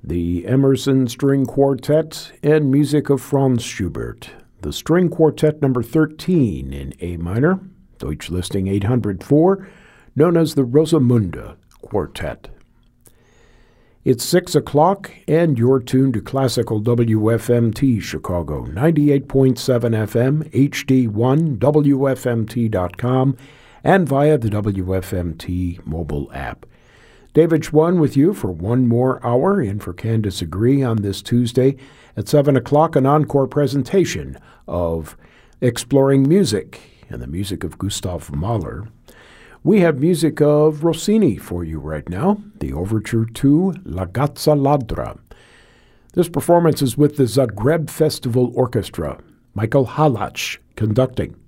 the Emerson String Quartet, and music of Franz Schubert. The String Quartet number 13 in A minor, Deutsch listing 804, known as the Rosamunde Quartet. It's 6 o'clock, and you're tuned to Classical WFMT Chicago, 98.7 FM, HD1, WFMT.com, and via the WFMT mobile app. David Schwann with you for one more hour in for Candace Agree on this Tuesday at 7 o'clock, an encore presentation of Exploring Music and the music of Gustav Mahler. We have music of Rossini for you right now, the overture to La Gazza Ladra. This performance is with the Zagreb Festival Orchestra, Michael Halach conducting.